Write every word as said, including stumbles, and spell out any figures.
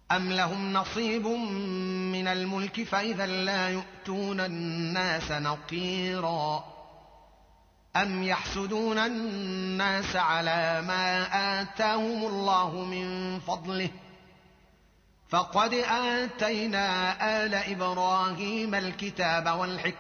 أم لهم نصيب من الملك فإذا لا يؤتون الناس نقيرا أم يحسدون الناس على ما آتاهم الله من فضله فقد آتينا آل إبراهيم الكتاب والحكمة